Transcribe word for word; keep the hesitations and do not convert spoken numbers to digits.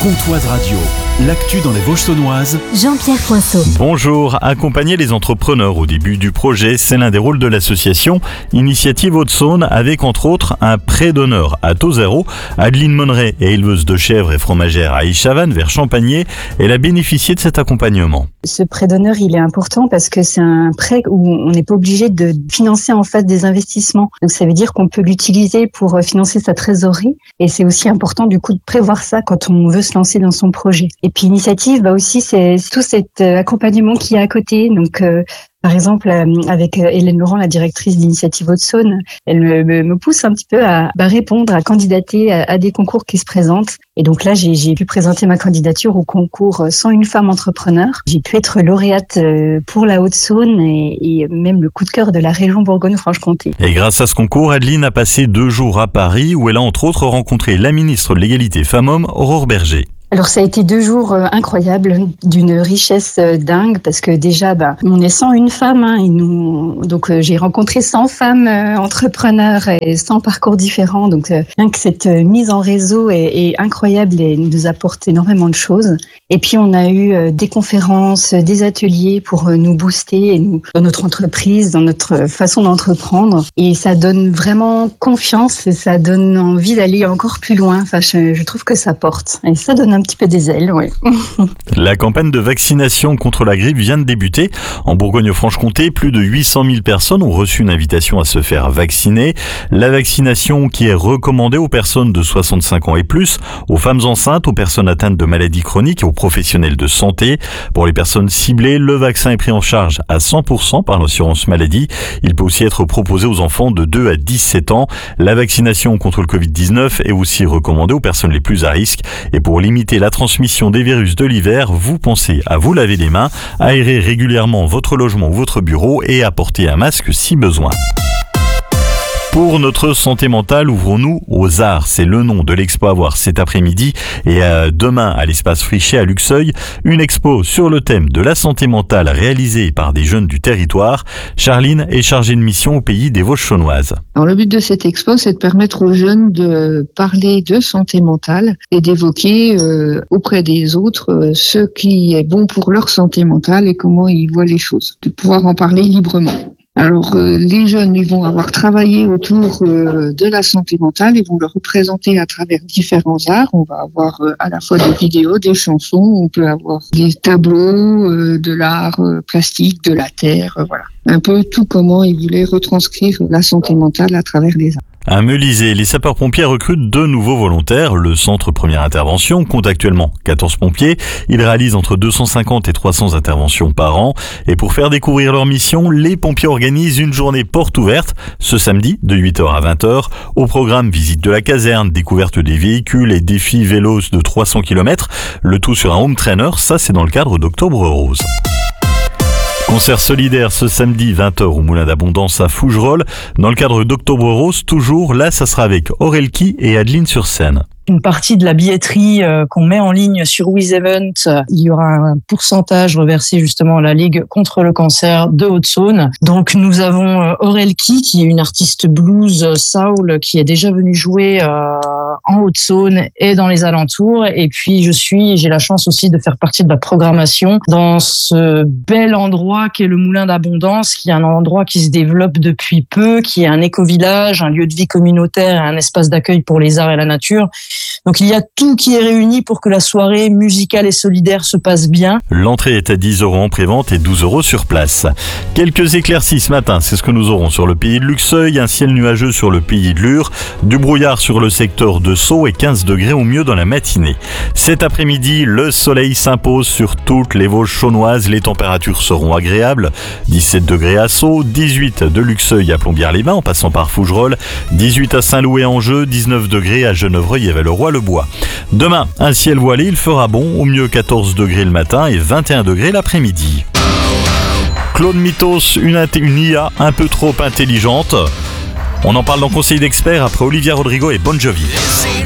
Comtoise Radio, l'actu dans les Vosges saunoises. Jean-Pierre Poinceau. Bonjour, accompagner les entrepreneurs au début du projet, c'est l'un des rôles de l'association Initiative Haute-Saône, avec entre autres un prêt d'honneur à taux zéro. Adeline Monneret est éleveuse de chèvres et fromagère à Aix-Chavannes, vers Champagné. Elle a bénéficié de cet accompagnement. Ce prêt d'honneur, il est important parce que c'est un prêt où on n'est pas obligé de financer en face des investissements. Donc ça veut dire qu'on peut l'utiliser pour financer sa trésorerie, et c'est aussi important du coup de prévoir ça quand on veut se lancer dans son projet. Et puis Initiative, bah aussi c'est tout cet accompagnement qu'il y a à côté. Donc euh, par exemple, avec Hélène Laurent, la directrice d'Initiative Haute-Saône, elle me, me pousse un petit peu à bah, répondre, à candidater à, à des concours qui se présentent. Et donc là, j'ai, j'ai pu présenter ma candidature au concours cent une femmes entrepreneurs. J'ai pu être lauréate pour la Haute-Saône et, et même le coup de cœur de la région Bourgogne-Franche-Comté. Et grâce à ce concours, Adeline a passé deux jours à Paris, où elle a entre autres rencontré la ministre de l'Égalité Femmes-Hommes, Aurore Berger. Alors ça a été deux jours euh, incroyables, d'une richesse euh, dingue, parce que déjà, bah, on est cent une femmes, hein, et nous, donc euh, j'ai rencontré cent femmes euh, entrepreneurs et cent parcours différents, donc euh, rien que cette euh, mise en réseau est, est incroyable et nous apporte énormément de choses. Et puis on a eu euh, des conférences, des ateliers pour euh, nous booster et nous, dans notre entreprise, dans notre façon d'entreprendre, et ça donne vraiment confiance et ça donne envie d'aller encore plus loin. Enfin, je, je trouve que ça porte et ça donne un petit peu des ailes, oui. La campagne de vaccination contre la grippe vient de débuter. En Bourgogne-Franche-Comté, plus de huit cent mille personnes ont reçu une invitation à se faire vacciner. La vaccination qui est recommandée aux personnes de soixante-cinq ans et plus, aux femmes enceintes, aux personnes atteintes de maladies chroniques et aux professionnels de santé. Pour les personnes ciblées, le vaccin est pris en charge à cent pour cent par l'assurance maladie. Il peut aussi être proposé aux enfants de deux à dix-sept ans. La vaccination contre le covid dix-neuf est aussi recommandée aux personnes les plus à risque. Et pour limiter la transmission des virus de l'hiver, vous pensez à vous laver les mains, aérer régulièrement votre logement ou votre bureau et à porter un masque si besoin. Pour notre santé mentale, ouvrons-nous aux arts. C'est le nom de l'expo à voir cet après-midi et euh, demain à l'espace Frichet à Luxeuil. Une expo sur le thème de la santé mentale réalisée par des jeunes du territoire. Charline est chargée de mission au pays des Vosges saunoises. Alors, le but de cette expo, c'est de permettre aux jeunes de parler de santé mentale et d'évoquer euh, auprès des autres euh, ce qui est bon pour leur santé mentale et comment ils voient les choses, de pouvoir en parler librement. Alors, euh, les jeunes, ils vont avoir travaillé autour euh, de la santé mentale, ils vont le représenter à travers différents arts. On va avoir euh, à la fois des vidéos, des chansons, on peut avoir des tableaux, euh, de l'art euh, plastique, de la terre, euh, voilà. Un peu tout comment ils voulaient retranscrire la santé mentale à travers les arts. À Melisée, les sapeurs-pompiers recrutent deux nouveaux volontaires. Le centre première intervention compte actuellement quatorze pompiers. Ils réalisent entre deux cent cinquante et trois cents interventions par an. Et pour faire découvrir leur mission, les pompiers organisent une journée porte ouverte ce samedi de huit heures à vingt heures. Au programme, visite de la caserne, découverte des véhicules et défis vélos de trois cents kilomètres. Le tout sur un home trainer, ça c'est dans le cadre d'Octobre Rose. Concert solidaire ce samedi vingt heures au Moulin d'Abondance à Fougerolles. Dans le cadre d'Octobre Rose, toujours, là ça sera avec Aurelki et Adeline sur scène. Une partie de la billetterie euh, qu'on met en ligne sur WizEvent, euh, il y aura un pourcentage reversé justement à la Ligue contre le cancer de Haute-Saône. Donc nous avons euh, Aurelki, qui est une artiste blues euh, soul, qui est déjà venue jouer euh, en Haute-Saône et dans les alentours. Et puis je suis, j'ai la chance aussi de faire partie de la programmation dans ce bel endroit qu'est le Moulin d'Abondance, qui est un endroit qui se développe depuis peu, qui est un éco-village, un lieu de vie communautaire et un espace d'accueil pour les arts et la nature. Donc il y a tout qui est réuni pour que la soirée musicale et solidaire se passe bien. L'entrée est à dix euros en prévente et douze euros sur place. Quelques éclaircies ce matin, c'est ce que nous aurons sur le pays de Luxeuil, un ciel nuageux sur le pays de Lure, du brouillard sur le secteur de Sceaux et quinze degrés au mieux dans la matinée. Cet après-midi, le soleil s'impose sur toutes les Vosges saunoises, les températures seront agréables. dix-sept degrés à Sceaux, dix-huit de Luxeuil à Plombières-les-Bains en passant par Fougerolles, dix-huit à Saint-Loup-et-Angeux, dix-neuf degrés à Genevreuil et Valeroy-le-Bois. Demain, un ciel voilé, il fera bon, au mieux quatorze degrés le matin et vingt et un degrés l'après-midi. Claude Mythos, une, une I A un peu trop intelligente. On en parle dans Conseil d'experts après Olivia Rodrigo et Bon Jovi.